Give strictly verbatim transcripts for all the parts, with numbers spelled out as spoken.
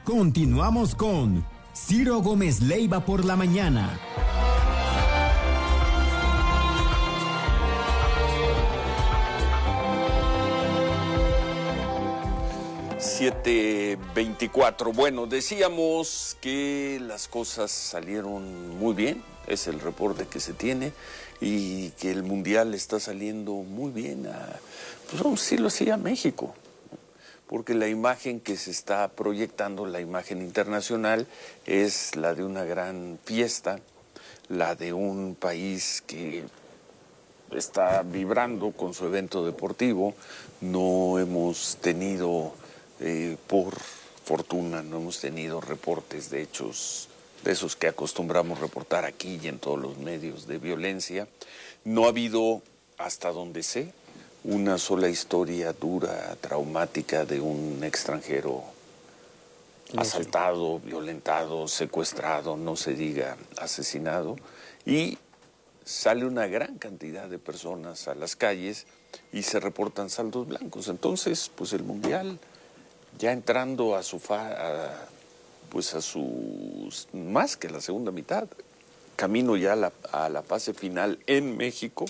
Continuamos con Ciro Gómez Leiva por la mañana. siete veinticuatro. Bueno, decíamos que las cosas salieron muy bien, es el reporte que se tiene, y que el Mundial está saliendo muy bien a, pues vamos a decirlo así, a México, porque la imagen que se está proyectando, la imagen internacional, es la de una gran fiesta, la de un país que está vibrando con su evento deportivo. No hemos tenido, eh, por fortuna, no hemos tenido reportes de hechos de esos que acostumbramos reportar aquí y en todos los medios de violencia. No ha habido, hasta donde sé, una sola historia dura, traumática de un extranjero no, asaltado, sí. violentado, secuestrado, no se diga asesinado. Y sale una gran cantidad de personas a las calles y se reportan saldos blancos. Entonces, pues el Mundial, ya entrando a su fa, a, pues a su, más que la segunda mitad, camino ya a la, a la fase final en México,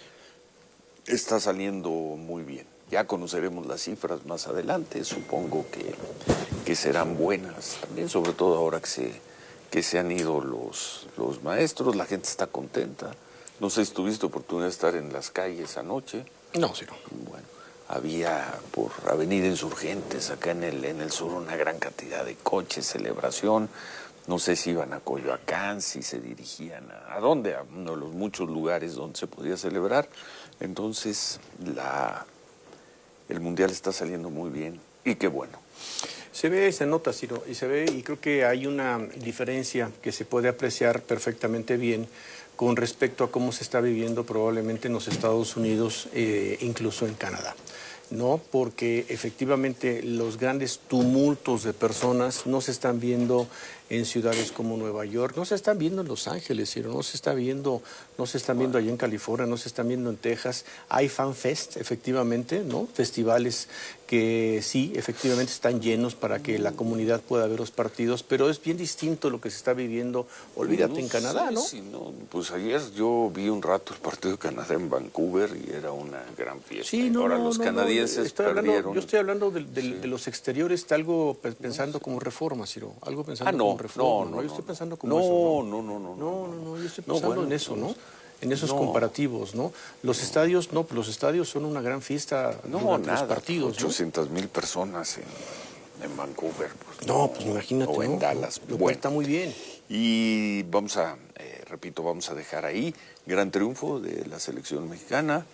está saliendo muy bien. Ya conoceremos las cifras más adelante, supongo que, que serán buenas también, sobre todo ahora que se, que se han ido los, los maestros, la gente está contenta. No sé si tuviste oportunidad de estar en las calles anoche. No, sí, no. Bueno, había por Avenida Insurgentes, acá en el, en el sur, una gran cantidad de coches, celebración. No sé si iban a Coyoacán, si se dirigían a, ¿a dónde? A uno de los muchos lugares donde se podía celebrar. Entonces, la, el Mundial está saliendo muy bien y qué bueno. Se ve, se nota, Ciro, y se ve, y creo que hay una diferencia que se puede apreciar perfectamente bien con respecto a cómo se está viviendo probablemente en los Estados Unidos, eh, incluso en Canadá. No, porque efectivamente los grandes tumultos de personas no se están viendo en ciudades como Nueva York, no se están viendo en Los Ángeles, Ciro, no se está viendo, no se están viendo allá en California, no se están viendo en Texas. Hay FanFest, efectivamente, ¿no? Festivales que sí, efectivamente están llenos para que la comunidad pueda ver los partidos, pero es bien distinto lo que se está viviendo, olvídate, no en Canadá, sé ¿no? Si no. Pues ayer yo vi un rato el partido de Canadá en Vancouver y era una gran fiesta. Sí, no, Ahora no, los no, canadienses no, estoy perdieron. Hablando, yo estoy hablando de, de, sí. de los exteriores, está algo pensando no, sí. como reforma, Ciro, algo pensando ah, no, como reforma, no, ¿no? no, Yo estoy pensando como no, eso, ¿no? No, no, no, no, no, no, no, yo estoy no, pensando bueno, en eso, ¿no? Pues, En esos no. comparativos, ¿no? Los no. estadios, no, los estadios son una gran fiesta no, durante nada, los partidos, ochocientas mil personas en, en Vancouver. Pues, no, no, pues imagínate, o en ¿no? Dallas. Lo bueno, está muy bien. Y vamos a, eh, repito, vamos a dejar ahí, gran triunfo de la selección mexicana.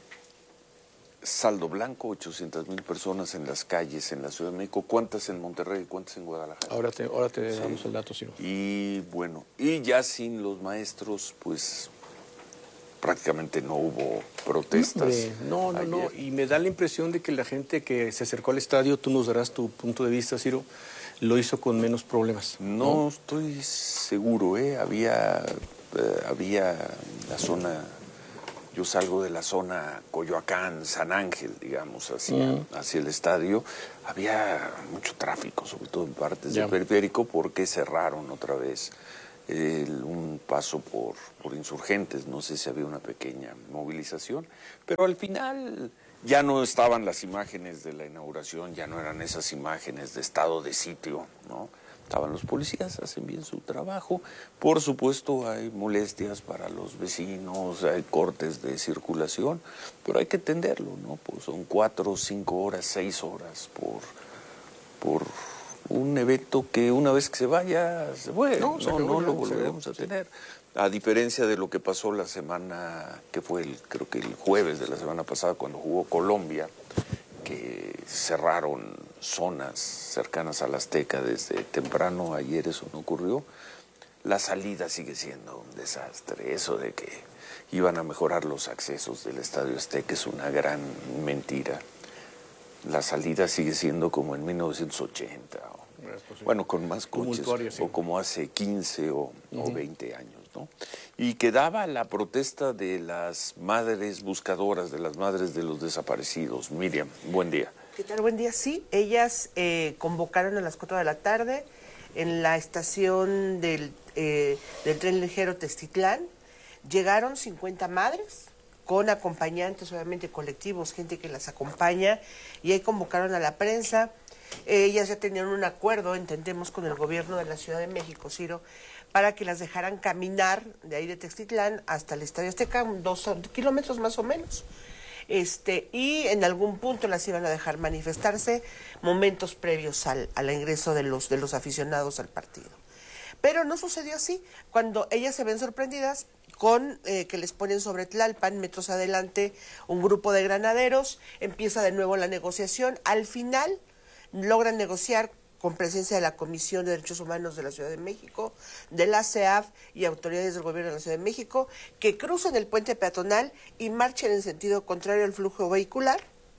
Saldo blanco, ochocientas mil personas en las calles en la Ciudad de México. ¿Cuántas en Monterrey? ¿Cuántas en Guadalajara? Ahora te, ahora te sí. damos el dato, sí. Y bueno, y ya sin los maestros, pues prácticamente no hubo protestas. No, no, no, no. Y me da la impresión de que la gente que se acercó al estadio, tú nos darás tu punto de vista, Ciro, lo hizo con menos problemas. No, no estoy seguro, ¿eh? Había, eh, había la zona... Yo salgo de la zona Coyoacán, San Ángel, digamos, hacia, mm. hacia el estadio. Había mucho tráfico, sobre todo en partes yeah. del periférico, porque cerraron otra vez el, un paso por, por Insurgentes. No sé si había una pequeña movilización, pero al final ya no estaban las imágenes de la inauguración, ya no eran esas imágenes de estado de sitio, ¿no? Estaban los policías, hacen bien su trabajo. Por supuesto hay molestias para los vecinos, hay cortes de circulación, pero hay que entenderlo, ¿no? Pues son cuatro, cinco horas, seis horas por, por un evento que una vez que se vaya, se fue. No, no, no lo volveremos a tener. A diferencia de lo que pasó la semana, que fue el, creo que el jueves de la semana pasada, cuando jugó Colombia, que cerraron zonas cercanas al Azteca desde temprano. Ayer eso no ocurrió. La salida sigue siendo un desastre. Eso de que iban a mejorar los accesos del Estadio Azteca es una gran mentira. La salida sigue siendo como en mil novecientos ochenta, o, bueno, con más coches, sí. o como hace quince o, uh-huh. o veinte años, ¿no? Y quedaba la protesta de las madres buscadoras, de las madres de los desaparecidos. Miriam, buen día. ¿Qué tal? Buen día. Sí, ellas eh, convocaron a las cuatro de la tarde en la estación del, eh, del tren ligero Testitlán. Llegaron cincuenta madres con acompañantes, obviamente colectivos, gente que las acompaña, y ahí convocaron a la prensa. Eh, ellas ya tenían un acuerdo, entendemos, con el gobierno de la Ciudad de México, Ciro, para que las dejaran caminar de ahí de Testitlán hasta el Estadio Azteca, dos kilómetros más o menos. Este, y en algún punto las iban a dejar manifestarse momentos previos al, al ingreso de los, de los aficionados al partido. Pero no sucedió así. Cuando ellas se ven sorprendidas con eh, que les ponen sobre Tlalpan, metros adelante, un grupo de granaderos, empieza de nuevo la negociación. Al final logran negociar con presencia de la Comisión de Derechos Humanos de la Ciudad de México, de la C E A F y autoridades del gobierno de la Ciudad de México, que cruzan el puente peatonal y marchen en sentido contrario al flujo vehicular,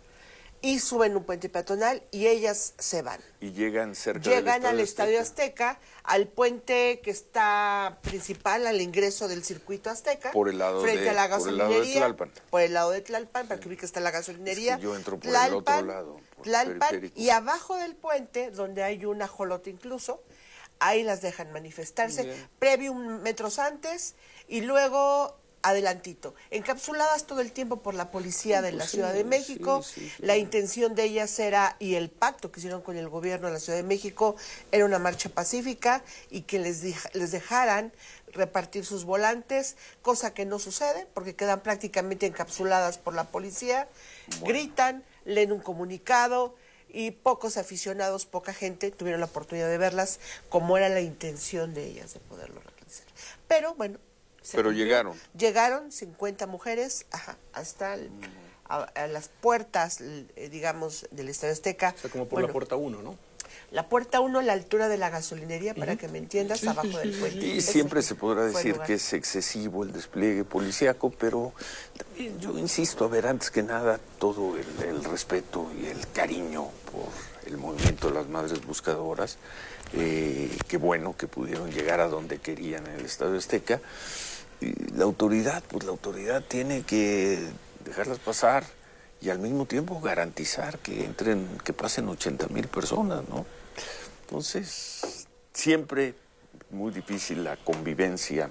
y suben un puente peatonal y ellas se van. Y llegan cerca Llegan del al Estadio Azteca. Azteca, al puente que está principal, al ingreso del circuito Azteca, por el lado frente de, a la por el gasolinería, lado de Tlalpan. por el lado de Tlalpan, para que ubique que está la gasolinería. Es que yo entro por Tlalpan, el otro lado, por Tlalpan, y abajo del puente, donde hay un ajolote incluso, ahí las dejan manifestarse, Bien. previo un metros antes, y luego adelantito, encapsuladas todo el tiempo por la policía de la Pues sí, Ciudad de México. sí, sí, sí. La intención de ellas era, y el pacto que hicieron con el gobierno de la Ciudad de México, era una marcha pacífica y que les, les dejaran repartir sus volantes, cosa que no sucede porque quedan prácticamente encapsuladas por la policía, bueno. Gritan, leen un comunicado y pocos aficionados, poca gente tuvieron la oportunidad de verlas como era la intención de ellas de poderlo realizar. Pero bueno, Pero cumplió. llegaron. Llegaron cincuenta mujeres ajá, hasta el, a, a las puertas, eh, digamos, del Estadio Azteca. O sea, como por bueno, la puerta uno, ¿no? La puerta uno, la altura de la gasolinería, para uh-huh. que me entiendas, sí, abajo sí, del puente. Y siempre se podrá decir que es excesivo el despliegue policíaco, pero también yo insisto, a ver, antes que nada, todo el, el respeto y el cariño por el movimiento de las Madres Buscadoras. Eh, qué bueno que pudieron llegar a donde querían en el Estadio Azteca. Y la autoridad, pues la autoridad tiene que dejarlas pasar y al mismo tiempo garantizar que entren, que pasen ochenta mil personas, ¿no? Entonces, siempre muy difícil la convivencia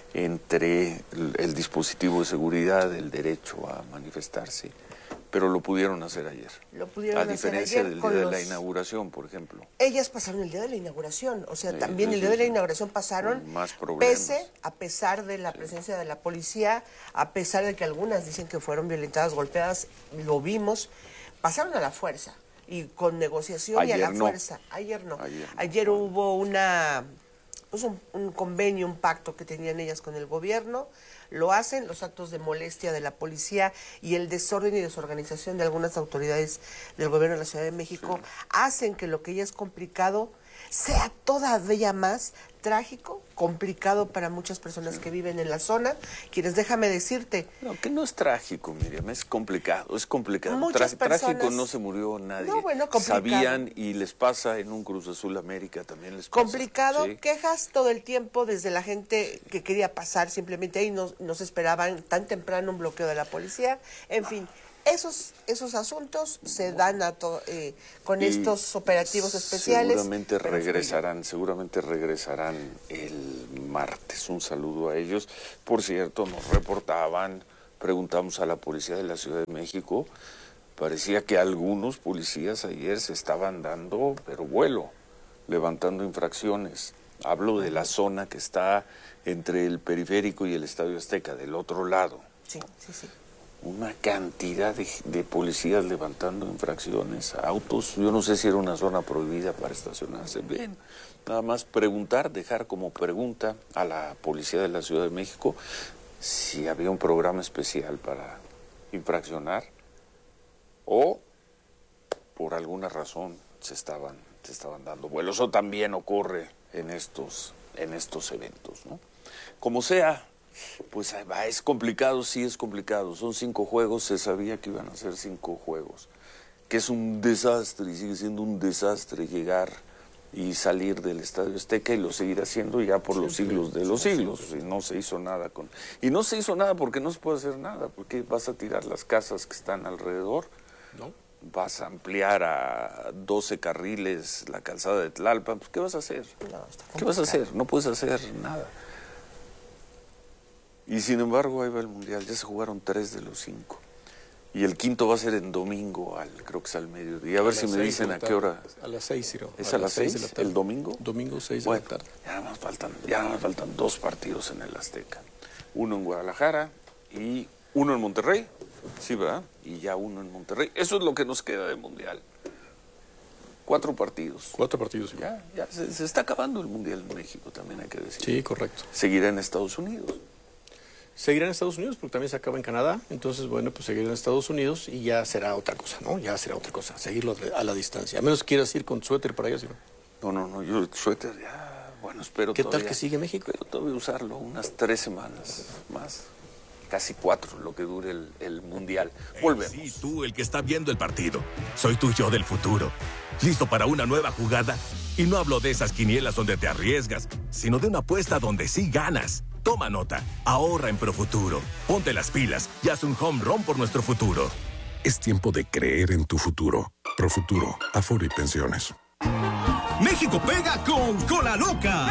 entre el, el dispositivo de seguridad, el derecho a manifestarse, pero lo pudieron hacer ayer. Lo pudieron a diferencia hacer ayer del día los... de la inauguración, por ejemplo. Ellas pasaron el día de la inauguración, o sea, sí, también sí, el día sí, de la sí. inauguración pasaron, más problemas. Pese, a pesar de la sí. presencia de la policía, a pesar de que algunas dicen que fueron violentadas, golpeadas, lo vimos, pasaron a la fuerza y con negociación ayer y a la no. fuerza. Ayer no. Ayer, no. Ayer bueno. hubo una... pues un, un convenio, un pacto que tenían ellas con el gobierno, lo hacen, los actos de molestia de la policía y el desorden y desorganización de algunas autoridades del gobierno de la Ciudad de México sí. hacen que lo que ya es complicado sea todavía más trágico, complicado para muchas personas sí. que viven en la zona, quienes, déjame decirte... No, que no es trágico, Miriam, es complicado, es complicado. Muchas Tra personas, trágico no se murió nadie. No, bueno, complicado. Sabían y les pasa en un Cruz Azul América, también les pasa. Complicado, sí. quejas todo el tiempo desde la gente que quería pasar simplemente ahí, nos, nos esperaban tan temprano un bloqueo de la policía, en fin... Esos esos asuntos se dan a to, eh, con y estos operativos especiales. Seguramente regresarán, seguramente regresarán el martes. Un saludo a ellos. Por cierto, nos reportaban, preguntamos a la policía de la Ciudad de México, parecía que algunos policías ayer se estaban dando, pero vuelo, levantando infracciones. Hablo de la zona que está entre el periférico y el Estadio Azteca, del otro lado. Sí, sí, sí. Una cantidad de, de policías levantando infracciones, autos, yo no sé si era una zona prohibida para estacionarse. Bien, nada más preguntar, dejar como pregunta a la policía de la Ciudad de México si había un programa especial para infraccionar o por alguna razón se estaban, se estaban dando vuelos. Eso también ocurre en estos, en estos eventos, ¿no? Como sea, pues es complicado, sí es complicado. Son cinco juegos, se sabía que iban a ser cinco juegos. Que es un desastre y sigue siendo un desastre llegar y salir del Estadio Azteca y lo seguirá haciendo ya por los siglos de los siglos. Y no se hizo nada con... Y no se hizo nada porque no se puede hacer nada, porque vas a tirar las casas que están alrededor. No. vas a ampliar a doce carriles la calzada de Tlalpan, pues ¿qué vas a hacer? No, está ¿Qué vas a complicado. hacer? No puedes hacer nada. Y sin embargo, ahí va el Mundial, ya se jugaron tres de los cinco. Y el quinto va a ser en domingo, al, creo que es al mediodía. A ver si me dicen a qué hora. A las seis, Ciro. ¿Es a, las seis, de la tarde. el domingo? Domingo seis Bueno, de la tarde. ya nada más faltan, ya nada más faltan dos partidos en el Azteca. Uno en Guadalajara y uno en Monterrey. Sí, ¿verdad? Y ya uno en Monterrey. Eso es lo que nos queda de Mundial. Cuatro partidos. Cuatro partidos. Sí, Ya, ya se, se está acabando el Mundial en México, también hay que decir. sí, correcto. Seguirá en Estados Unidos. Seguirá en Estados Unidos porque también se acaba en Canadá. Entonces, bueno, pues seguirá en Estados Unidos y ya será otra cosa, ¿no? Ya será otra cosa. Seguirlo a la distancia. A menos que quieras ir con suéter para allá, Ciro. No, no, no, yo el suéter ya, bueno, espero ¿Qué todavía. tal que sigue México? Espero todavía usarlo unas tres semanas más. Casi cuatro, lo que dure el, el Mundial. Volvemos. Sí, tú, el que está viendo el partido. Soy tu yo del futuro. ¿Listo para una nueva jugada? Y no hablo de esas quinielas donde te arriesgas, sino de una apuesta donde sí ganas. Toma nota, ahorra en Profuturo. Ponte las pilas y haz un home run por nuestro futuro. Es tiempo de creer en tu futuro. Profuturo, Afore y Pensiones. México pega con Cola Loca.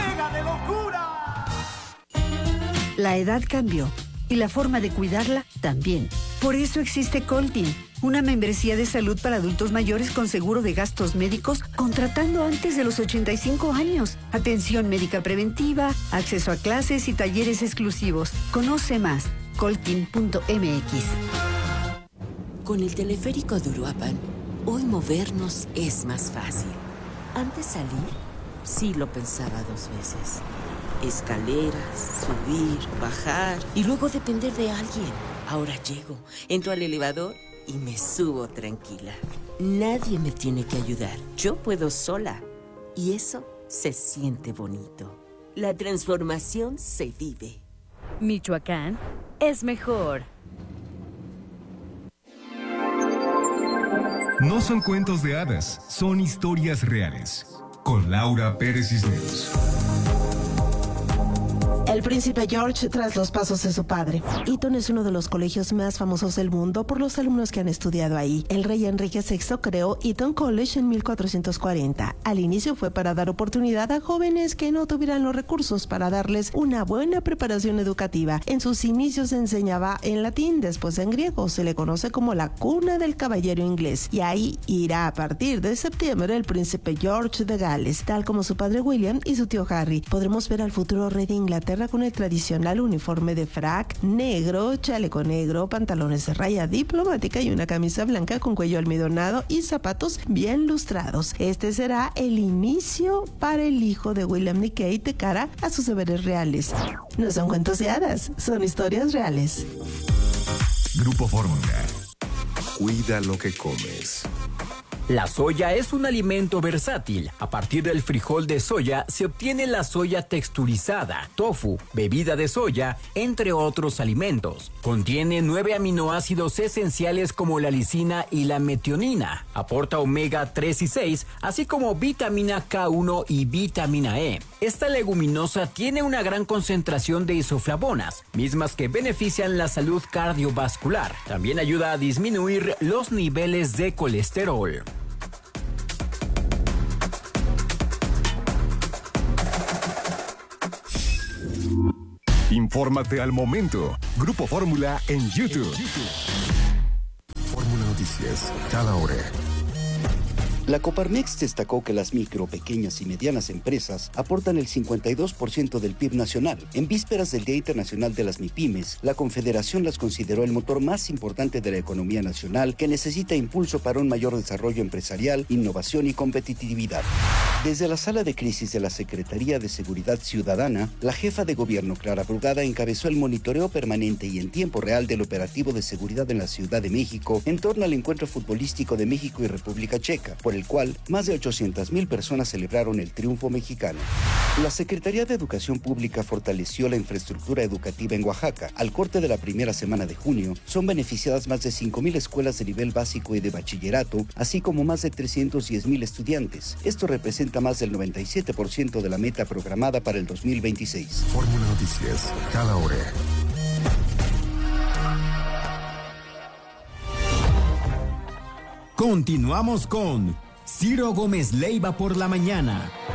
La edad cambió y la forma de cuidarla también. Por eso existe Coltin, una membresía de salud para adultos mayores con seguro de gastos médicos contratando antes de los ochenta y cinco años. Atención médica preventiva, acceso a clases y talleres exclusivos. Conoce más, coltin punto m x. Con el teleférico de Uruapan, hoy movernos es más fácil. Antes salir, sí lo pensaba dos veces. Escaleras, subir, bajar y luego depender de alguien. Ahora llego, entro al elevador y me subo tranquila. Nadie me tiene que ayudar. Yo puedo sola. Y eso se siente bonito. La transformación se vive. Michoacán es mejor. No son cuentos de hadas, son historias reales. Con Laura Pérez Cisneros. El príncipe George tras los pasos de su padre. Eton es uno de los colegios más famosos del mundo por los alumnos que han estudiado ahí. El rey Enrique sexto creó Eton College en mil cuatrocientos cuarenta. Al inicio fue para dar oportunidad a jóvenes que no tuvieran los recursos para darles una buena preparación educativa. En sus inicios se enseñaba en latín, después en griego. Se le conoce como la cuna del caballero inglés. Y ahí irá a partir de septiembre el príncipe George de Gales, tal como su padre William y su tío Harry. Podremos ver al futuro rey de Inglaterra con el tradicional uniforme de frac negro, chaleco negro, pantalones de raya diplomática y una camisa blanca con cuello almidonado y zapatos bien lustrados. Este será el inicio para el hijo de William y Kate de cara a sus deberes reales. No son cuentos de hadas, son historias reales. Grupo Fórmula. Cuida lo que comes. La soya es un alimento versátil. A partir del frijol de soya se obtiene la soya texturizada, tofu, bebida de soya, entre otros alimentos. Contiene nueve aminoácidos esenciales como la lisina y la metionina. Aporta omega tres y seis, así como vitamina K uno y vitamina E. Esta leguminosa tiene una gran concentración de isoflavonas, mismas que benefician la salud cardiovascular. También ayuda a disminuir los niveles de colesterol. Infórmate al momento. Grupo Fórmula en YouTube. Fórmula Noticias, cada hora. La Coparmex destacó que las micro, pequeñas y medianas empresas aportan el cincuenta y dos por ciento del P I B nacional. En vísperas del Día Internacional de las MIPYMES, la Confederación las consideró el motor más importante de la economía nacional que necesita impulso para un mayor desarrollo empresarial, innovación y competitividad. Desde la sala de crisis de la Secretaría de Seguridad Ciudadana, la jefa de gobierno Clara Brugada encabezó el monitoreo permanente y en tiempo real del operativo de seguridad en la Ciudad de México en torno al encuentro futbolístico de México y República Checa, por el cual más de ochocientas mil personas celebraron el triunfo mexicano. La Secretaría de Educación Pública fortaleció la infraestructura educativa en Oaxaca. Al corte de la primera semana de junio, son beneficiadas más de cinco mil escuelas de nivel básico y de bachillerato, así como más de trescientos diez mil estudiantes. Esto representa más del noventa y siete por ciento de la meta programada para el dos mil veintiséis. Fórmula Noticias, cada hora. Continuamos con Ciro Gómez Leiva por la mañana.